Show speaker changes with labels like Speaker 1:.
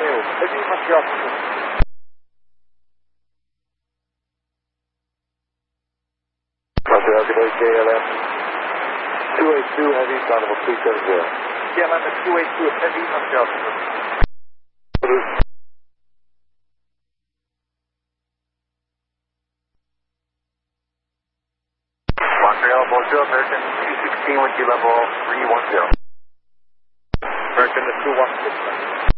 Speaker 1: Romeo, heavy Montreal. Montreal, good day, KLM. 282 heavy, Carnival 370. KLM at 282 heavy, Montreal. Montreal, bonjour, American 216 with you level 310. American 216.